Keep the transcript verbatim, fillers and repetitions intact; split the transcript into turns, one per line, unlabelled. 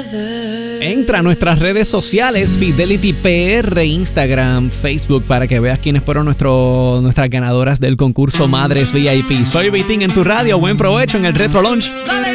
Entra a nuestras redes sociales, Fidelity P R, Instagram, Facebook, para que veas quiénes fueron nuestro, nuestras ganadoras del concurso Madres V I P. Soy Vitín en tu radio. Buen provecho en el Retro Lunch.